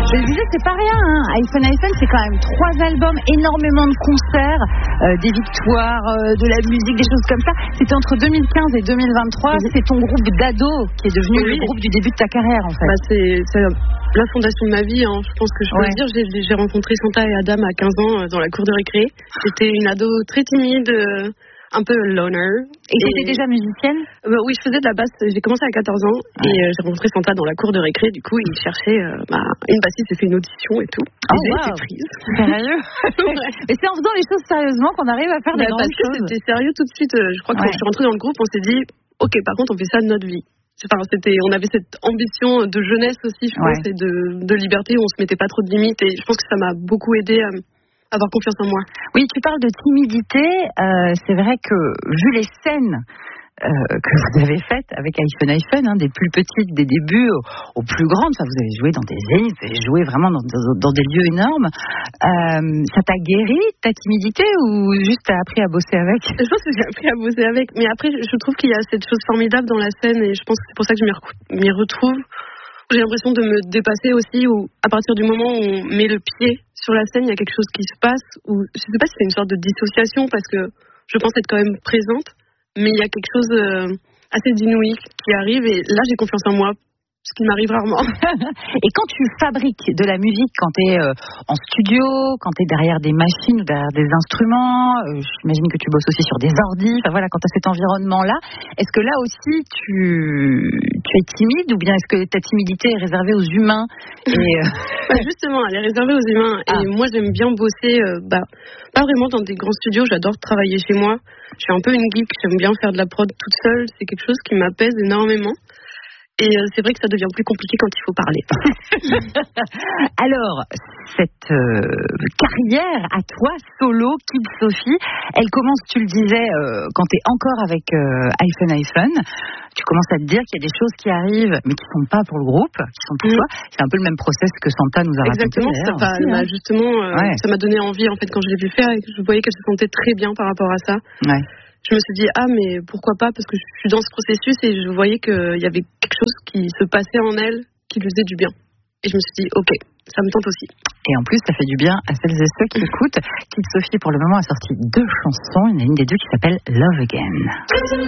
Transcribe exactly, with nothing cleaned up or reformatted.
Je le disais, c'est pas rien, hein. iPhone iPhone, c'est quand même trois albums, énormément de concerts, euh, des victoires, euh, de la musique, des choses comme ça. C'était entre deux mille quinze et deux mille vingt-trois. Mm-hmm. C'est ton groupe d'ado qui est devenu oui. le groupe du début de ta carrière, en fait. Bah, c'est, c'est la fondation de ma vie, hein. Je pense que je peux ouais. le dire. J'ai, j'ai rencontré Santa et Adam à quinze ans dans la cour de récré. J'étais une ado très timide, euh, un peu loner. Et tu étais déjà musicienne? Bah oui, je faisais de la basse. J'ai commencé à quatorze ans ouais. et euh, j'ai rencontré Santa dans la cour de récré. Du coup, il cherchait euh, bah, une bassiste, j'ai fait une audition et tout. Oh, et j'ai wow. été prise. Sérieux? ouais. Et c'est en faisant les choses sérieusement qu'on arrive à faire bah, des grandes choses. C'était sérieux tout de suite. Je crois que ouais. quand je suis rentrée dans le groupe, on s'est dit, ok, par contre, on fait ça de notre vie. Enfin, c'était, on avait cette ambition de jeunesse aussi, je pense, ouais. et de, de liberté. On se mettait pas trop de limites et je pense que ça m'a beaucoup aidé à avoir confiance en moi. Oui, tu parles de timidité. Euh, c'est vrai que vu les scènes euh, que vous avez faites avec iPhone iPhone, hein, des plus petites, des débuts aux, aux plus grandes, enfin, vous avez joué dans des zéniths, vous avez joué vraiment dans, dans, dans des lieux énormes. Euh, ça t'a guéri ta timidité ou juste t'as appris à bosser avec? Je pense que j'ai appris à bosser avec, mais après je trouve qu'il y a cette chose formidable dans la scène et je pense que c'est pour ça que je m'y, re- m'y retrouve. J'ai l'impression de me dépasser aussi, où à partir du moment où on met le pied sur la scène, il y a quelque chose qui se passe, ou je sais pas si c'est une sorte de dissociation, parce que je pense être quand même présente, mais il y a quelque chose euh, assez d'inouï qui arrive, et là j'ai confiance en moi, ce qui m'arrive rarement. Et quand tu fabriques de la musique, quand tu es euh, en studio, quand tu es derrière des machines ou derrière des instruments, euh, j'imagine que tu bosses aussi sur des ordis, enfin voilà, quand tu as cet environnement-là, est-ce que là aussi tu, tu es timide ou bien est-ce que ta timidité est réservée aux humains et euh... bah justement, elle est réservée aux humains. Ah. Et moi, j'aime bien bosser, euh, bah, pas vraiment dans des grands studios, j'adore travailler chez moi. Je suis un peu une geek, j'aime bien faire de la prod toute seule, c'est quelque chose qui m'apaise énormément. Et c'est vrai que ça devient plus compliqué quand il faut parler. Alors, cette euh, carrière à toi, solo, Kid Sophie, elle commence, tu le disais, euh, quand tu es encore avec euh, iPhone iPhone. Tu commences à te dire qu'il y a des choses qui arrivent, mais qui ne sont pas pour le groupe, qui sont pour mmh. toi. C'est un peu le même process que Santa nous a raconté. Exactement, ça, aussi, hein. bah, justement, euh, ouais. ça m'a donné envie, en fait, quand je l'ai vu faire, et que je voyais qu'elle se sentait très bien par rapport à ça. Ouais. Je me suis dit, ah, mais pourquoi pas, parce que je suis dans ce processus et je voyais qu'il y avait quelque chose qui se passait en elle qui lui faisait du bien. Et je me suis dit, ok, ça me tente aussi. Et en plus, ça fait du bien à celles et ceux qui écoutent. Kid Sophie, pour le moment, a sorti deux chansons. Il y en a une des deux qui s'appelle Love Again.